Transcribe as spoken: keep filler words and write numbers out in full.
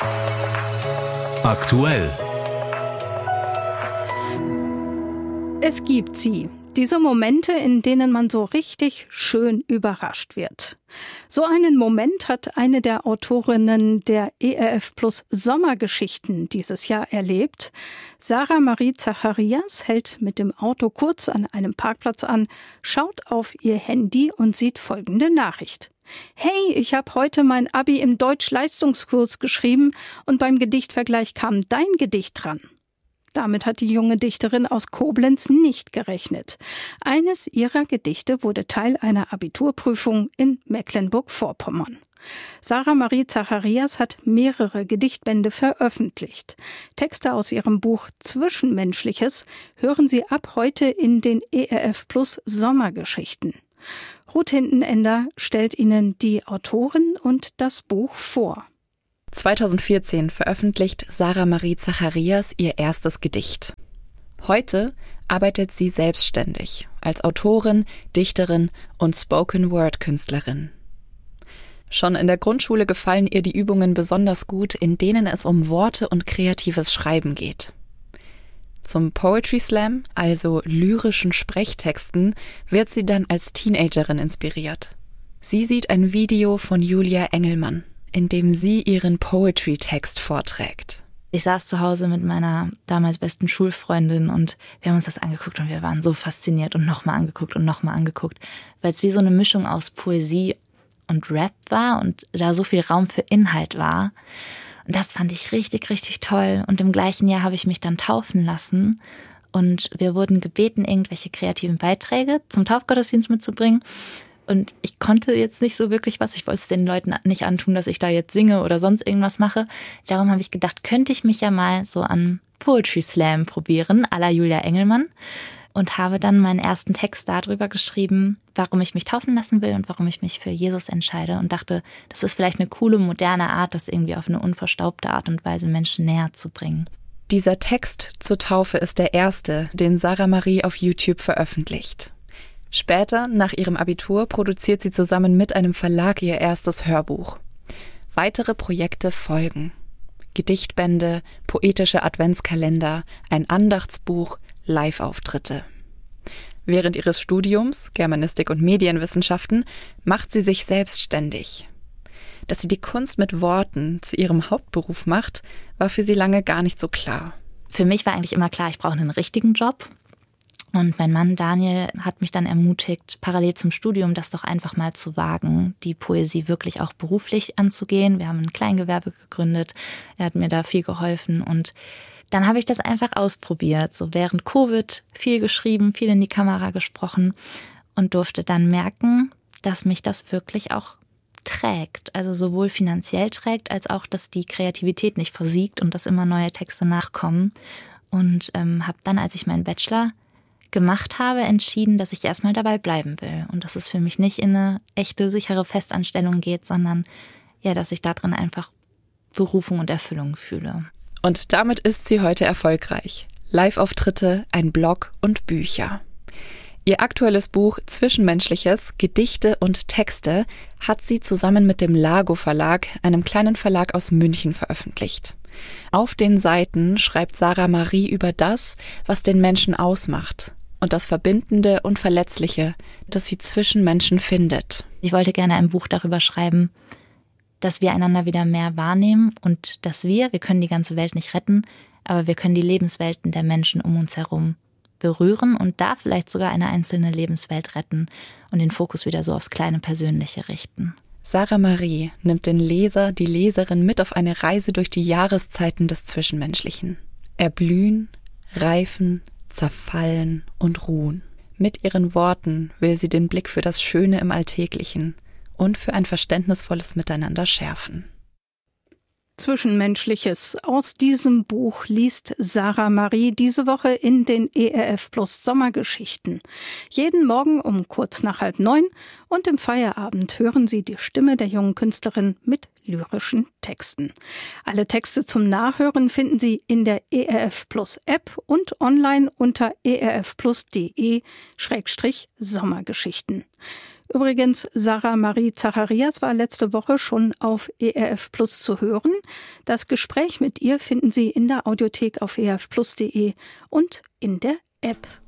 Aktuell. Es gibt sie. Diese Momente, in denen man so richtig schön überrascht wird. So einen Moment hat eine der Autorinnen der E R F Plus Sommergeschichten dieses Jahr erlebt. Sarah Marie Zacharias hält mit dem Auto kurz an einem Parkplatz an, schaut auf ihr Handy und sieht folgende Nachricht. Hey, ich habe heute mein Abi im Deutsch-Leistungskurs geschrieben und beim Gedichtvergleich kam dein Gedicht dran. Damit hat die junge Dichterin aus Koblenz nicht gerechnet. Eines ihrer Gedichte wurde Teil einer Abiturprüfung in Mecklenburg-Vorpommern. Sarah Marie Zacharias hat mehrere Gedichtbände veröffentlicht. Texte aus ihrem Buch Zwischenmenschliches hören Sie ab heute in den E R F Plus Sommergeschichten. Ruth Hintenender stellt Ihnen die Autorin und das Buch vor. zweitausendvierzehn veröffentlicht Sarah Marie Zacharias ihr erstes Gedicht. Heute arbeitet sie selbstständig als Autorin, Dichterin und Spoken-Word-Künstlerin. Schon in der Grundschule gefallen ihr die Übungen besonders gut, in denen es um Worte und kreatives Schreiben geht. Zum Poetry Slam, also lyrischen Sprechtexten, wird sie dann als Teenagerin inspiriert. Sie sieht ein Video von Julia Engelmann, in dem sie ihren Poetry-Text vorträgt. Ich saß zu Hause mit meiner damals besten Schulfreundin und wir haben uns das angeguckt und wir waren so fasziniert und nochmal angeguckt und nochmal angeguckt, weil es wie so eine Mischung aus Poesie und Rap war und da so viel Raum für Inhalt war. Und das fand ich richtig, richtig toll. Und im gleichen Jahr habe ich mich dann taufen lassen und wir wurden gebeten, irgendwelche kreativen Beiträge zum Taufgottesdienst mitzubringen. Und ich konnte jetzt nicht so wirklich was. Ich wollte es den Leuten nicht antun, dass ich da jetzt singe oder sonst irgendwas mache. Darum habe ich gedacht, könnte ich mich ja mal so an Poetry Slam probieren, à la Julia Engelmann. Und habe dann meinen ersten Text darüber geschrieben, warum ich mich taufen lassen will und warum ich mich für Jesus entscheide. Und dachte, das ist vielleicht eine coole, moderne Art, das irgendwie auf eine unverstaubte Art und Weise Menschen näher zu bringen. Dieser Text zur Taufe ist der erste, den Sarah Marie auf YouTube veröffentlicht. Später, nach ihrem Abitur, produziert sie zusammen mit einem Verlag ihr erstes Hörbuch. Weitere Projekte folgen. Gedichtbände, poetische Adventskalender, ein Andachtsbuch, Live-Auftritte. Während ihres Studiums, Germanistik und Medienwissenschaften, macht sie sich selbstständig. Dass sie die Kunst mit Worten zu ihrem Hauptberuf macht, war für sie lange gar nicht so klar. Für mich war eigentlich immer klar, ich brauche einen richtigen Job. Und mein Mann Daniel hat mich dann ermutigt, parallel zum Studium das doch einfach mal zu wagen, die Poesie wirklich auch beruflich anzugehen. Wir haben ein Kleingewerbe gegründet, er hat mir da viel geholfen und dann habe ich das einfach ausprobiert. So während Covid viel geschrieben, viel in die Kamera gesprochen und durfte dann merken, dass mich das wirklich auch trägt. Also sowohl finanziell trägt, als auch, dass die Kreativität nicht versiegt und dass immer neue Texte nachkommen. Und ähm, habe dann, als ich meinen Bachelor gemacht habe, entschieden, dass ich erstmal dabei bleiben will. Und dass es für mich nicht in eine echte, sichere Festanstellung geht, sondern ja, dass ich darin einfach Berufung und Erfüllung fühle. Und damit ist sie heute erfolgreich. Live-Auftritte, ein Blog und Bücher. Ihr aktuelles Buch Zwischenmenschliches, Gedichte und Texte hat sie zusammen mit dem Lago Verlag, einem kleinen Verlag aus München, veröffentlicht. Auf den Seiten schreibt Sarah Marie über das, was den Menschen ausmacht und das Verbindende und Verletzliche, das sie zwischen Menschen findet. Ich wollte gerne ein Buch darüber schreiben, dass wir einander wieder mehr wahrnehmen und dass wir, wir können die ganze Welt nicht retten, aber wir können die Lebenswelten der Menschen um uns herum berühren und da vielleicht sogar eine einzelne Lebenswelt retten und den Fokus wieder so aufs kleine Persönliche richten. Sarah Marie nimmt den Leser, die Leserin mit auf eine Reise durch die Jahreszeiten des Zwischenmenschlichen. Erblühen, reifen, zerfallen und ruhen. Mit ihren Worten will sie den Blick für das Schöne im Alltäglichen und für ein verständnisvolles Miteinander schärfen. Zwischenmenschliches. Aus diesem Buch liest Sarah Marie diese Woche in den E R F Plus Sommergeschichten. Jeden Morgen um kurz nach halb neun und im Feierabend hören Sie die Stimme der jungen Künstlerin mit lyrischen Texten. Alle Texte zum Nachhören finden Sie in der E R F Plus App und online unter erfplus punkt de Schrägstrich Sommergeschichten. Übrigens, Sarah Marie Zacharias war letzte Woche schon auf E R F Plus zu hören. Das Gespräch mit ihr finden Sie in der Audiothek auf e r f plus punkt de und in der App.